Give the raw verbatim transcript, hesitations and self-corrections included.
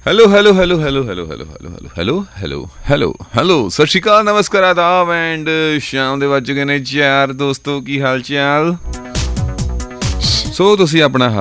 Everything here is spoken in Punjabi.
Hello hello hello hello hello hello hello hello hello hello hello hello ਸਤਿ ਸ਼੍ਰੀ ਅਕਾਲ, ਨਮਸਕਾਰ, ਆਦਾਬ ਐਂਡ ਸ਼ਾਮ ਦੇ ਵੱਜ ਗਏ ਨੇ ਚਾਰ। ਦੋਸਤੋ ਕੀ ਹਾਲ ਚਾਲ? ਸੋ ਤੁਸੀਂ ਆਪਣਾ